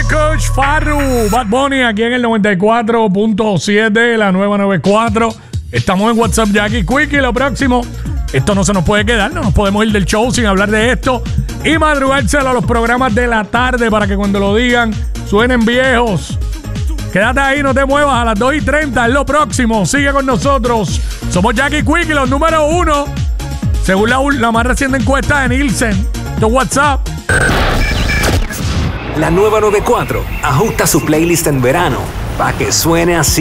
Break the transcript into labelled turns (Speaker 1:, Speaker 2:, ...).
Speaker 1: Coach Farru, Bad Bunny aquí en el 94.7, la nueva 94. Estamos en WhatsApp Jackie Quickie. Lo próximo, esto no se nos puede quedar, no nos podemos ir del show sin hablar de esto y madrugárselo a los programas de la tarde para que cuando lo digan suenen viejos. Quédate ahí, no te muevas, a las 2:30 es lo próximo. Sigue con nosotros. Somos Jackie Quickie, los número 1 según la más reciente encuesta de Nielsen. De WhatsApp.
Speaker 2: La nueva 94 ajusta su playlist en verano para que suene así.